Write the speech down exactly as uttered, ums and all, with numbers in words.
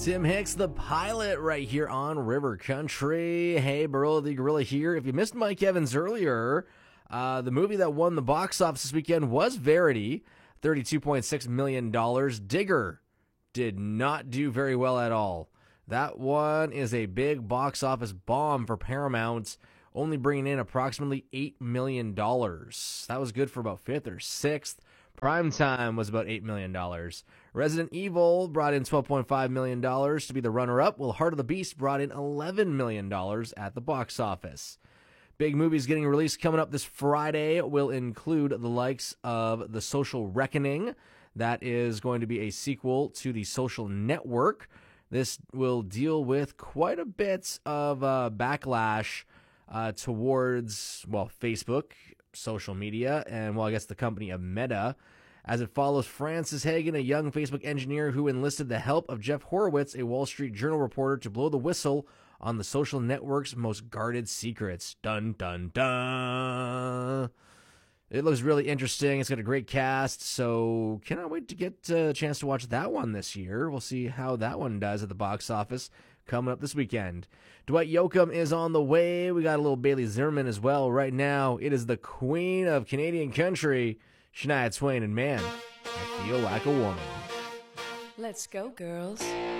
Tim Hicks, the pilot, right here on River Country. Hey, Burl the Gorilla here. If you missed Mike Evans earlier, uh, the movie that won the box office this weekend was Verity, thirty-two point six million dollars. Digger did not do very well at all. That one is a big box office bomb for Paramount, only bringing in approximately eight million dollars. That was good for about fifth or sixth. Primetime was about eight million dollars. Resident Evil brought in twelve point five million dollars to be the runner-up, while Heart of the Beast brought in eleven million dollars at the box office. Big movies getting released coming up this Friday will include the likes of The Social Reckoning. That is going to be a sequel to The Social Network. This will deal with quite a bit of uh, backlash uh, towards, well, Facebook, social media, and, well, I guess the company of Meta, as it follows Francis Hagen, a young Facebook engineer who enlisted the help of Jeff Horowitz, a Wall Street Journal reporter, to blow the whistle on the social network's most guarded secrets. Dun, dun, dun. It looks really interesting. It's got a great cast, so cannot wait to get a chance to watch that one this year. We'll see how that one does at the box office coming up this weekend. Dwight Yoakam is on the way. We got a little Bailey Zimmerman as well. Right now, it is the queen of Canadian country, Shania Twain, and man, I feel like a woman. Let's go, girls.